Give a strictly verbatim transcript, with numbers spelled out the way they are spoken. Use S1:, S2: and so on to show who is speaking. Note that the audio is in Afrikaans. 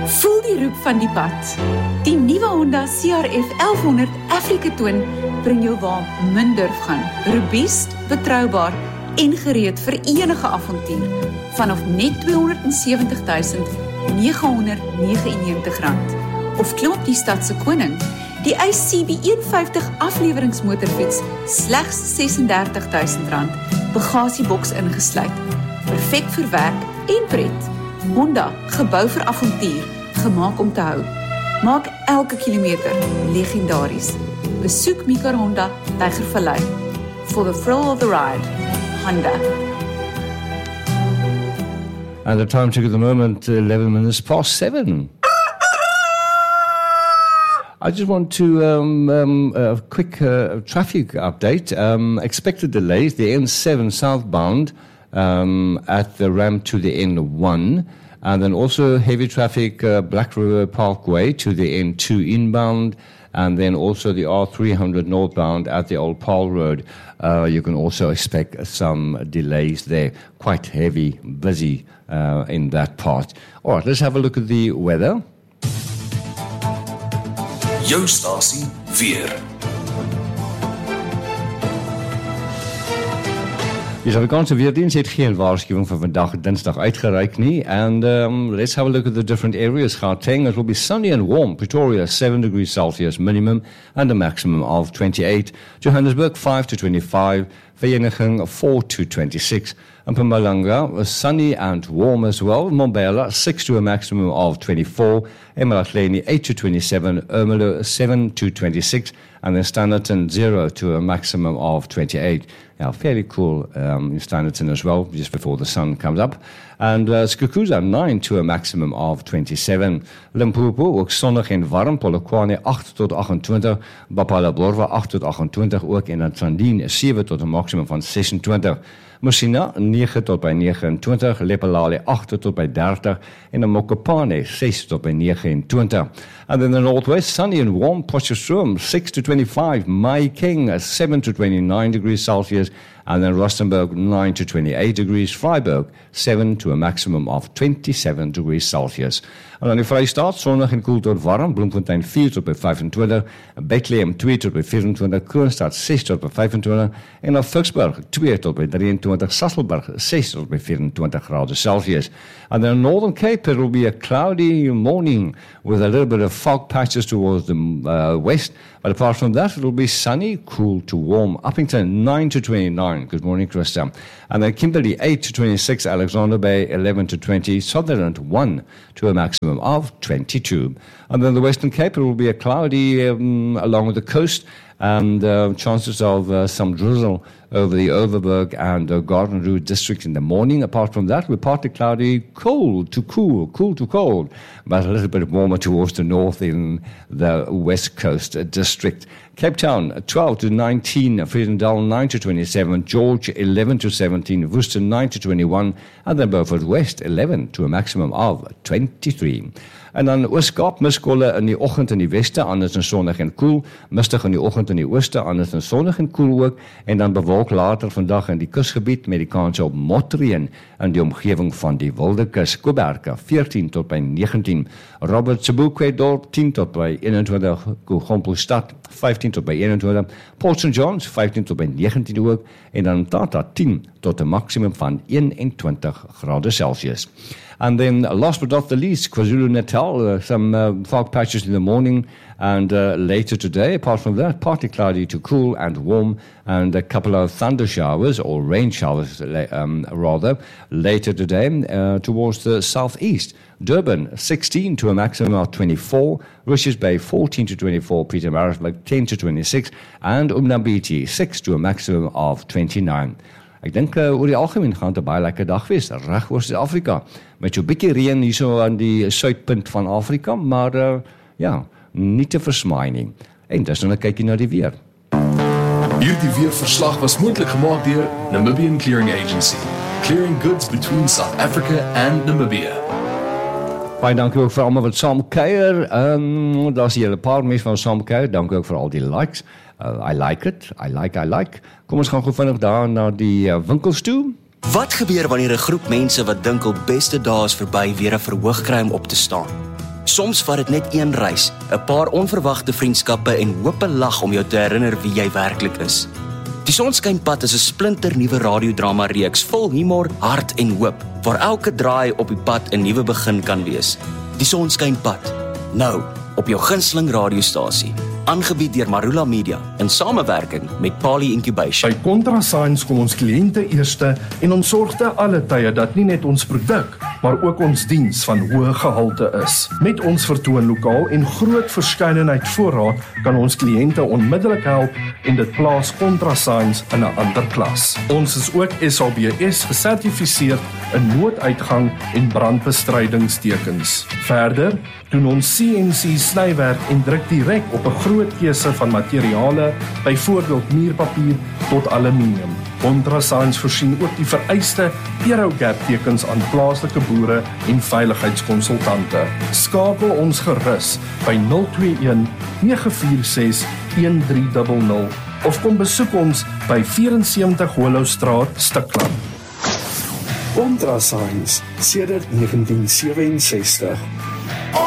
S1: Voel die roep van die pad. Die nuwe Honda C R F elf honderd Africa Twin bring jou waar min durf gaan. Robuust, betroubaar en gereed vir enige avontuur. Vanaf net tweehonderd sewentig tuisend negahonderd negenennegentig rand. Of klim op die stadse koning, die I C B een vyftig afleweringsmotorfiets, slegs sesendertig duisend rand, bagasieboks ingesluit. Perfek vir werk en pret. Honda, gebou vir avontuur, gemaak om te hou. Maak elke kilometer legendaries. Besoek Mekar Honda, Tygervallei. For the thrill of the ride, Honda.
S2: And the time check at the moment, eleven minutes past seven. I just want to, um, um, a quick uh, traffic update. Um, expected delays, the N seven southbound um, at the ramp to the N one. And then also heavy traffic, uh, Black River Parkway to the N two inbound. And then also the R three hundred northbound at the Old Paul Road. Uh, you can also expect some delays there. Quite heavy, busy uh, in that part. All right, let's have a look at the weather.
S3: Jou stasie weer.
S2: Die Suid-Afrikaanse Weerdienst het geen waarskuwing vir vandag Dinsdag uitgereik nie. And um, let's have a look at the different areas. Gauteng, it will be sunny and warm. Pretoria, seven degrees Celsius minimum and a maximum of twenty-eight. Johannesburg, five to twenty-five. Vereniging, four to twenty-six. And Mpumalanga, sunny and warm as well. Mbombela, six to a maximum of twenty-four. eMalahleni, eight to twenty-seven. Ermelo, seven to twenty-six. And then Standerton, zero to a maximum of twenty-eight. Now, fairly cool um, in Standerton as well, just before the sun comes up. And uh, Skukuza, nine to a maximum of twenty-seven. Limpopo, ook zonnig en warm. Polokwane, eight tot agt-en-twintig. Bapalaborwa, eight tot agt-en-twintig ook. En dan Sandien, seven tot een maximum van sesentwintig. Musina, nine tot by negenentwintig. Lepelale, eight tot by dertig. En dan Mokopane, six tot by negenentwintig. And then the northwest, sunny and warm. Potchefstroom, six to twenty-five. Mahikeng, seven to twenty-nine degrees Celsius. And then Rustenburg, nine to twenty-eight degrees. Freiburg, seven to a maximum of twenty-seven degrees Celsius. En dan die Vrystaat, zonnig en koel tot warm. Bloemfontein, four tot by vyfentwintig. Bethlehem, two tot by vyfentwintig. Kroonstad, six tot by vyfentwintig. En dan Vicksburg, two tot by drieëntwintig. Sasolburg, six tot by vierentwintig graden Celsius. And then Northern Cape, it will be a cloudy morning with a little bit of fog patches towards the uh, west. But apart from that, it will be sunny, cool to warm. Uppington, nine to twenty-nine. Good morning, Krista. And then Kimberley, eight to twenty-six. Alexander Bay, eleven to twenty. Sutherland, one to a maximum of twenty-two. And then the Western Cape, it will be a cloudy um, along with the coast. And uh, chances of uh, some drizzle over the Overberg and uh, Garden Route district in the morning. Apart from that, we're partly cloudy, cold to cool, cool to cold, but a little bit warmer towards the north in the West Coast uh, district. Cape Town, twelve to nineteen. Vredendal, nine to twenty-seven. George, eleven to seventeen. Worcester, nine to twenty-one. And then Beaufort West, eleven to a maximum of twenty-three. En dan Oos-Kaap, miskolle in die oggend in die weste, anders en sonnig en koel. Mistig in die oggend in die ooste, anders en sonnig en koel ook. En dan bewolk later vandag in die kusgebied met die kans op motreën in die omgewing van die Wilde Kus. Koberka, fourteen tot by negentien. Robert Sebokwe-dorp, ten tot by eenentwintig. Kogompelstad, vyftien tot by eenentwintig. Port Saint John's, vyftien tot by negentien ook. En dan Tata, ten tot 'n maksimum van eenentwintig graden Celsius. And then, last but not the least, KwaZulu-Natal, uh, some uh, fog patches in the morning and uh, later today. Apart from that, partly cloudy to cool and warm, and a couple of thunder showers, or rain showers um, rather, later today uh, towards the southeast. Durban, sixteen to a maximum of twenty-four. Richards Bay, fourteen to twenty-four. Pietermaritzburg, ten to twenty-six. And Umnambiti, six to a maximum of twenty-nine. Ek dink uh, oor die algemeen gaan dit 'n baie lekker dag wees, reg oor Suid-Afrika, met so 'n bietjie reën hierso aan die suidpunt van Afrika, maar uh, ja, nie te versmaai nie. En dis nou 'n kykie na die weer.
S3: Hierdie weerverslag was moontlik gemaak deur Namibian Clearing Agency, clearing goods between South Africa and Namibia.
S2: Baie dankie ook vir almal wat saam kuier. Ehm um, daar's hier 'n paar mense wat saam kuier. Dankie ook vir al die likes. Uh, I like it. I like, I like. Kom ons gaan gou vinnig daar na die uh, winkels toe.
S4: Wat gebeur wanneer 'n groep mense wat dink hul beste dae is verby weer 'n verhoog kry om op te staan? Soms vat dit net een reis, 'n paar onverwagte vriendskappe en hoop 'n lag om jou te herinner wie jy werklik is. Die Sonskynpad is 'n splinternuwe radiodrama reeks vol humor, hart en hoop, waar elke draai op die pad 'n nuwe begin kan wees. Die Sonskynpad, nou op jou gunsteling radiostasie, aangebied deur Marula Media in samewerking met Pali Incubation.
S5: By Contrasigns kom ons kliënte eerste en ons sorg te alle tye dat nie net ons produk, maar ook ons diens van hoë gehalte is. Met ons vertoonlokaal en groot verskeidenheid voorraad kan ons kliënte onmiddellik help en dit plaas Contrasigns in 'n ander klas. Ons is ook S A B S gesertifiseer in nooduitgang en brandbestrydingstekens. Verder doen ons C N C snywerk en druk direk op 'n groot keuse van materiale, byvoorbeeld muurpapier tot aluminium. Contrasigns voorsien ook die vereiste Aerogap tekens aan plaaslike boere en veiligheidskonsultante. Skakel ons gerus by nul twee een nege vier ses een drie nul nul of kom besoek ons by vyf-en-sewentig Hollowstraat, Stikland. Contrasigns sedert negentien sewe en sestig.